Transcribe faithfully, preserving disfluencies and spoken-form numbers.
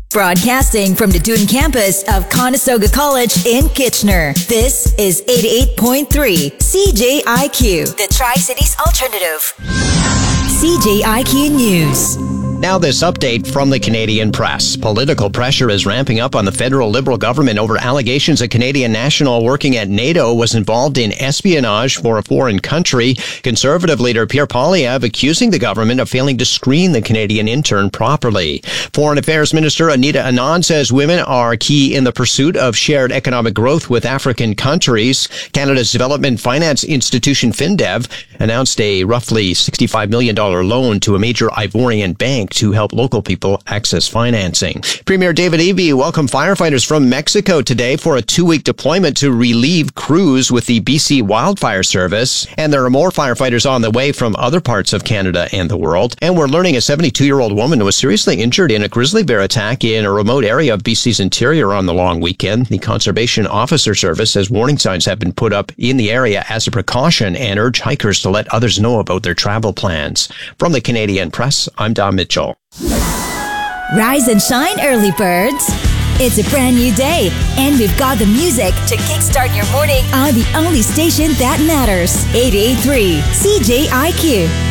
Broadcasting from the Doon campus of Conestoga College in Kitchener, this is eighty-eight point three C J I Q, the Tri-Cities Alternative. C J I Q News. Now this update from the Canadian press. Political pressure is ramping up on the federal Liberal government over allegations a Canadian national working at NATO was involved in espionage for a foreign country. Conservative leader Pierre Poilievre accusing the government of failing to screen the Canadian intern properly. Foreign Affairs Minister Anita Anand says women are key in the pursuit of shared economic growth with African countries. Canada's Development Finance Institution, FinDev, announced a roughly sixty-five million dollars loan to a major Ivorian bank to help local people access financing. Premier David Eby welcomed firefighters from Mexico today for a two-week deployment to relieve crews with the B C Wildfire Service. And there are more firefighters on the way from other parts of Canada and the world. And we're learning a seventy-two-year-old woman was seriously injured in a grizzly bear attack in a remote area of B C's interior on the long weekend. The Conservation Officer Service says warning signs have been put up in the area as a precaution and urge hikers to let others know about their travel plans. From the Canadian Press, I'm Don Mitchell. Rise and shine, early birds. It's a brand new day, and we've got the music to kickstart your morning on the only station that matters. eighty-eight point three C J I Q.